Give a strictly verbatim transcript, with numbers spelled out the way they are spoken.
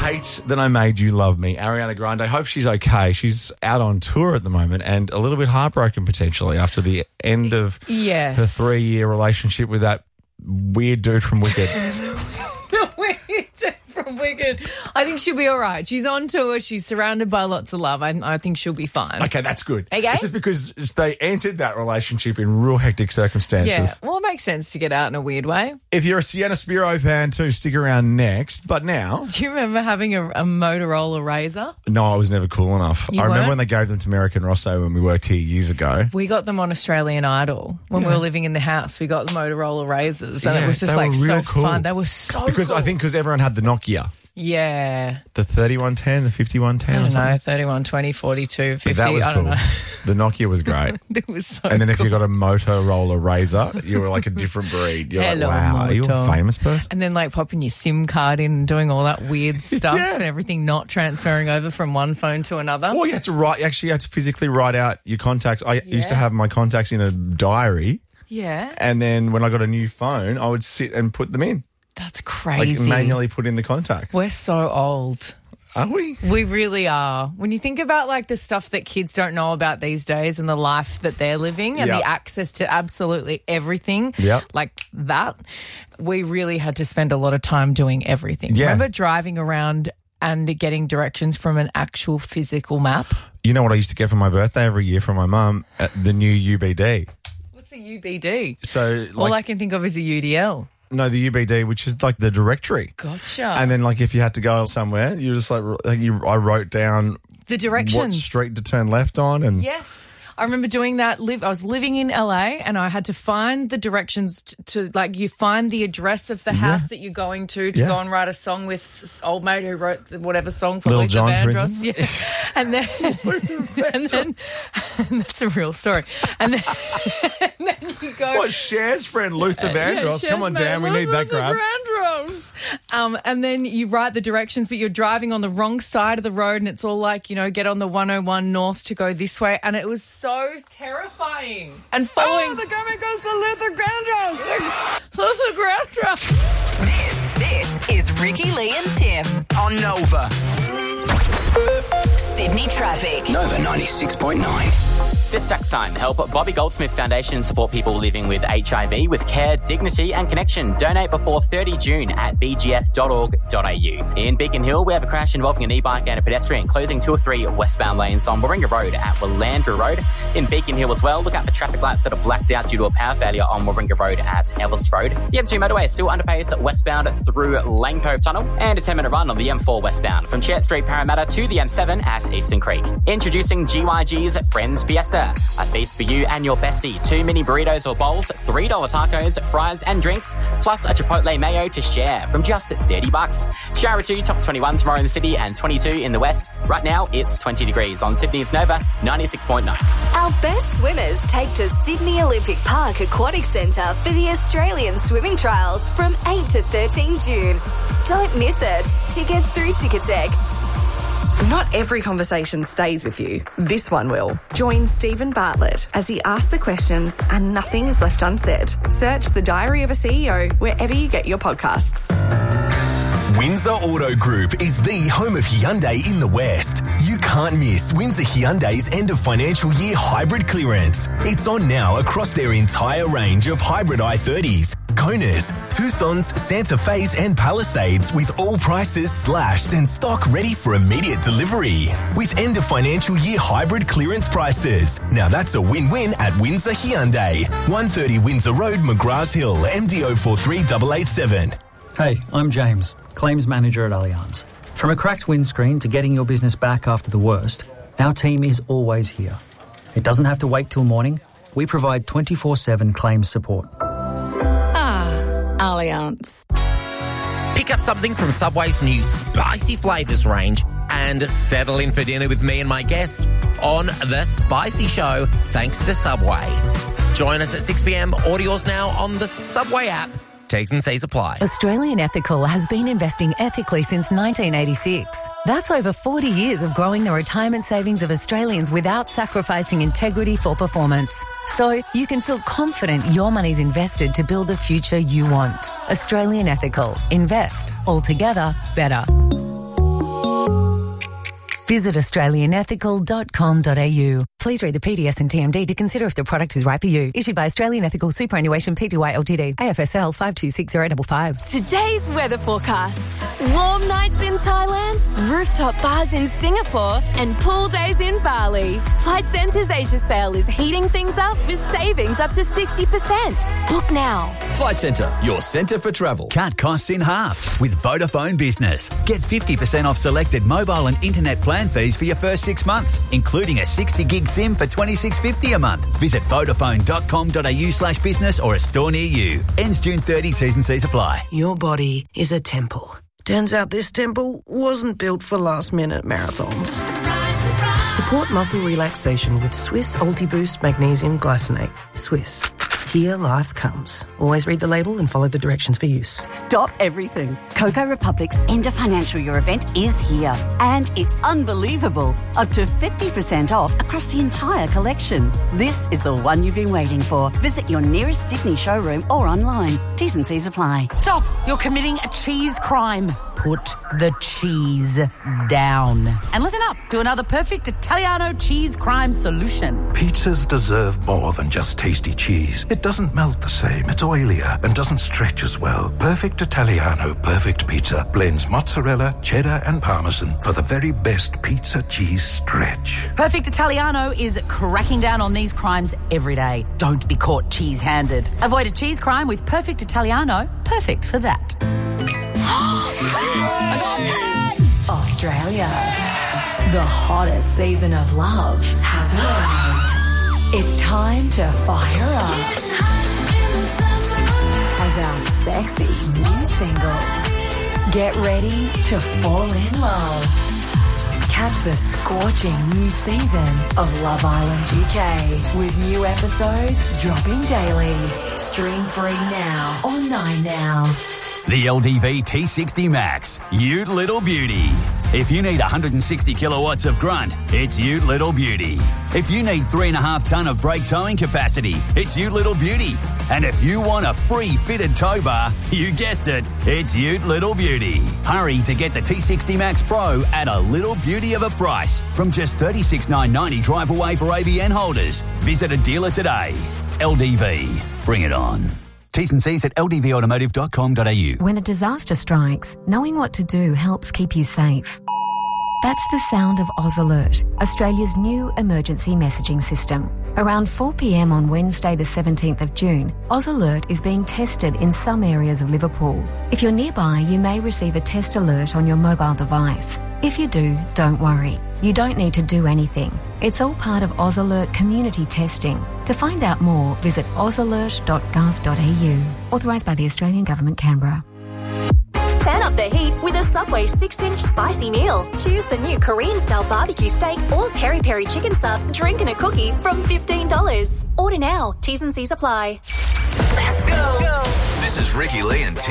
hate that I made you love me. Ariana Grande. I hope she's okay. She's out on tour at the moment and a little bit heartbroken potentially after the end of yes. her three-year relationship with that weird dude from Wicked. Weird dude from Wicked. I think she'll be all right. She's on tour. She's surrounded by lots of love. I, I think she'll be fine. Okay, that's good. Okay. It's just because they entered that relationship in real hectic circumstances. Yeah, well, it makes sense to get out in a weird way. If you're a Sienna Spiro fan too, stick around next. But now... Do you remember having a, a Motorola Razr? No, I was never cool enough. You I remember weren't? when they gave them to American Rosso when we worked here years ago. We got them on Australian Idol when Yeah. we were living in the house. We got the Motorola Razrs, and Yeah, it was just they like were so real cool. fun. They were so Because cool. I think because everyone had the Nokia. Yeah. The thirty-one ten, the fifty-one ten I or don't something. know, thirty-one, twenty, forty-two, fifty. That was I cool. don't know. The Nokia was great. It was so And then if cool. you got a Motorola Razr, you were like a different breed. You're Hello, like, wow, are you a Moto. famous person? And then like popping your SIM card in and doing all that weird stuff Yeah. and everything not transferring over from one phone to another. Or you had to write, you actually had to physically write out your contacts. I used to Yeah. have my contacts in a diary. Yeah. And then when I got a new phone, I would sit and put them in. That's Like crazy. manually put in the contacts. We're so old. Are we? We really are. When you think about like the stuff that kids don't know about these days and the life that they're living and Yep. the access to absolutely everything Yep. like that, we really had to spend a lot of time doing everything. Yeah. Remember driving around and getting directions from an actual physical map? You know what I used to get for my birthday every year from my mum? Uh, the new U B D. What's a U B D? So, All like, I can think of is a U D L. no, the U B D, which is like the directory. Gotcha. And then, like, if you had to go somewhere, you just like, like you, I wrote down the directions. what street to turn left on, and Yes. I remember doing that. Live. I was living in L A and I had to find the directions to, to like, you find the address of the house Yeah. that you're going to to Yeah. go and write a song with s- old mate who wrote the, whatever song for Lil Luther Jon, for Vandross. Yeah. And then, and then, and that's a real story. And then, and then you go. what Cher's friend Luther Yeah, Vandross? Come on, Cher's Dan, we mate, need that Luther grab. Vandross. Um, and then you write the directions, but you're driving on the wrong side of the road, and it's all like, you know, get on the one oh one north to go this way, and it was so terrifying. And following Oh, the coming goes to Luther Vandross. Luther Vandross. This, this is Ricky Lee and Tim On Nova. Sydney Traffic. Nova ninety-six point nine. This tax time, help Bobby Goldsmith Foundation support people living with H I V with care, dignity and connection. Donate before thirty June at b g f dot org dot a u. In Beacon Hill, we have a crash involving an e-bike and a pedestrian closing two or three westbound lanes on Warringah Road at Willandra Road. In Beacon Hill as well, look out for traffic lights that are blacked out due to a power failure on Warringah Road at Ellis Road. The M two motorway is still under pace westbound through Lane Cove Tunnel, and a ten minute run on the M four westbound from Church Street Parramatta to the M seven at Eastern Creek. Introducing G Y G's Friends Fiesta. A feast for you and your bestie. Two mini burritos or bowls, three dollar tacos, fries and drinks, plus a Chipotle mayo to share from just thirty bucks. Shower two, top twenty-one tomorrow in the city and twenty-two in the west. Right now, it's twenty degrees on Sydney's Nova, ninety-six point nine. Our best swimmers take to Sydney Olympic Park Aquatic Centre for the Australian Swimming Trials from eight to thirteen June. Don't miss it. Tickets through Ticketek. Not every conversation stays with you. This one will. Join Stephen Bartlett as he asks the questions and nothing is left unsaid. Search The Diary of a C E O wherever you get your podcasts. Windsor Auto Group is the home of Hyundai in the West. You can't miss Windsor Hyundai's end of financial year hybrid clearance. It's on now across their entire range of hybrid i thirties, Konas, Tucsons, Santa Fe's and Palisades, with all prices slashed and stock ready for immediate delivery. With end of financial year hybrid clearance prices. Now that's a win-win at Windsor Hyundai. one thirty Windsor Road, McGrath Hill, M D O four three eight eight seven. Hey, I'm James, Claims Manager at Allianz. From a cracked windscreen to getting your business back after the worst, our team is always here. It doesn't have to wait till morning. We provide twenty-four seven claims support. Ah, Allianz. Pick up something from Subway's new spicy flavours range and settle in for dinner with me and my guest on The Spicy Show, thanks to Subway. Join us at six p.m. Audio's now on the Subway app. T's and C's apply. Australian Ethical has been investing ethically since nineteen eighty-six. That's over forty years of growing the retirement savings of Australians without sacrificing integrity for performance. So you can feel confident your money's invested to build the future you want. Australian Ethical. Invest. Altogether better. Visit australian ethical dot com dot a u. Please read the P D S and T M D to consider if the product is right for you. Issued by Australian Ethical Superannuation Pty Ltd. A F S L five two six zero five five. Today's weather forecast. Warm nights in Thailand, rooftop bars in Singapore, and pool days in Bali. Flight Centre's Asia sale is heating things up with savings up to sixty percent. Book now. Flight Centre, your centre for travel. Cut costs in half with Vodafone Business. Get fifty percent off selected mobile and internet plan fees for your first six months, including a sixty gig SIM for twenty-six fifty a month. Visit vodafone dot com dot a u slash business or a store near you. Ends June thirtieth, T's and C's apply. Your body is a temple. Turns out this temple wasn't built for last-minute marathons. Support muscle relaxation with Swiss Ultiboost Magnesium Glycinate. Swiss. Here life comes. Always read the label and follow the directions for use. Stop everything. Coco Republic's end of financial year event is here. And it's unbelievable. Up to fifty percent off across the entire collection. This is the one you've been waiting for. Visit your nearest Sydney showroom or online. T's and C's apply. Stop! You're committing a cheese crime. Put the cheese down. And listen up to another perfect Italiano cheese crime solution. Pizzas deserve more than just tasty cheese. It doesn't melt the same, it's oilier and doesn't stretch as well. Perfect Italiano Perfect Pizza blends mozzarella, cheddar and parmesan for the very best pizza cheese stretch. Perfect Italiano is cracking down on these crimes every day. Don't be caught cheese-handed. Avoid a cheese crime with Perfect Italiano. Perfect for that. Australia. The hottest season of love has arrived. It's time to fire up as our sexy new singles get ready to fall in love. Catch the scorching new season of Love Island U K with new episodes dropping daily. Stream free now on Nine Now. The L D V T sixty Max, Ute Little Beauty. If you need one hundred sixty kilowatts of grunt, it's Ute Little Beauty. If you need three and a half tonne of brake towing capacity, it's Ute Little Beauty. And if you want a free fitted tow bar, you guessed it, it's Ute Little Beauty. Hurry to get the T sixty Max Pro at a little beauty of a price from just thirty-six thousand nine hundred ninety drive away for A B N holders. Visit a dealer today. L D V, bring it on. T's and C's at l d v automotive dot com dot a u. When a disaster strikes, knowing what to do helps keep you safe. That's the sound of Oz Alert, Australia's new emergency messaging system. Around four p.m. on Wednesday the seventeenth of June, Oz Alert is being tested in some areas of Liverpool. If you're nearby, you may receive a test alert on your mobile device. If you do, don't worry. You don't need to do anything. It's all part of Oz Alert community testing. To find out more, visit oz alert dot gov dot a u. Authorised by the Australian Government, Canberra. Turn up the heat with a Subway six inch spicy meal. Choose the new Korean-style barbecue steak or peri-peri chicken sub, drink and a cookie from fifteen dollars. Order now. T's and C's apply. Let's go. This is Ricky Lee and Tim.